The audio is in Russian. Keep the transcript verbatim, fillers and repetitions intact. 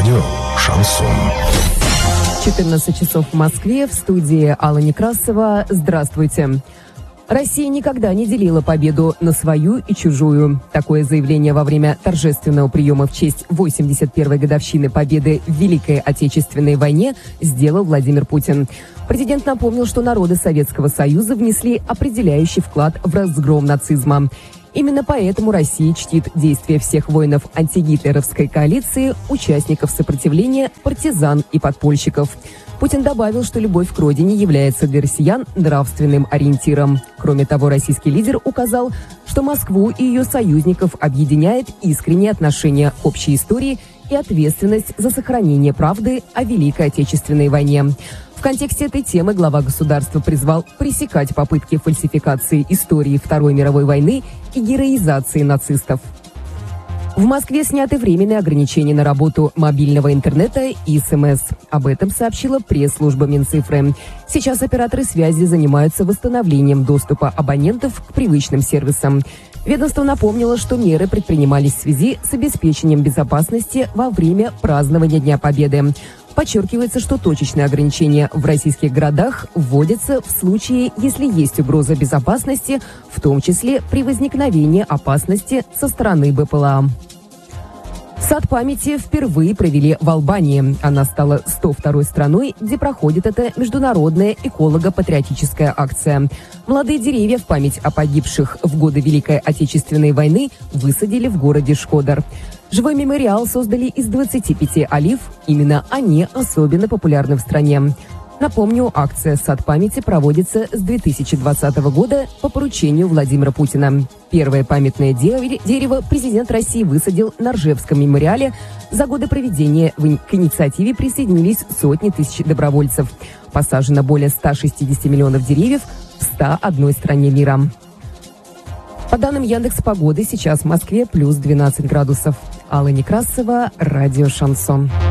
Радио «Шансон». четырнадцать часов в Москве, в студии Алла Некрасова. Здравствуйте. Россия никогда не делила победу на свою и чужую. Такое заявление во время торжественного приема в честь восемьдесят первой годовщины победы в Великой Отечественной войне сделал Владимир Путин. Президент напомнил, что народы Советского Союза внесли определяющий вклад в разгром нацизма. Именно поэтому Россия чтит действия всех воинов антигитлеровской коалиции, участников сопротивления, партизан и подпольщиков. Путин добавил, что любовь к родине является для россиян нравственным ориентиром. Кроме того, российский лидер указал, что Москву и ее союзников объединяет искреннее отношение к общей истории и ответственность за сохранение правды о Великой Отечественной войне. В контексте этой темы глава государства призвал пресекать попытки фальсификации истории Второй мировой войны и героизации нацистов. В Москве сняты временные ограничения на работу мобильного интернета и СМС. Об этом сообщила пресс-служба Минцифры. Сейчас операторы связи занимаются восстановлением доступа абонентов к привычным сервисам. Ведомство напомнило, что меры предпринимались в связи с обеспечением безопасности во время празднования Дня Победы. Подчеркивается, что точечные ограничения в российских городах вводятся в случае, если есть угроза безопасности, в том числе при возникновении опасности со стороны БПЛА. Сад памяти впервые провели в Албании. Она стала сто второй страной, где проходит эта международная эколого-патриотическая акция. Молодые деревья в память о погибших в годы Великой Отечественной войны высадили в городе Шкодар. Живой мемориал создали из двадцати пяти олив. Именно они особенно популярны в стране. Напомню, акция «Сад памяти» проводится с две тысячи двадцатого года по поручению Владимира Путина. Первое памятное дерево президент России высадил на Ржевском мемориале. За годы проведения к инициативе присоединились сотни тысяч добровольцев. Посажено более ста шестидесяти миллионов деревьев в ста одной стране мира. По данным Яндекс.Погоды, сейчас в Москве плюс двенадцать градусов. Алла Некрасова, радио «Шансон».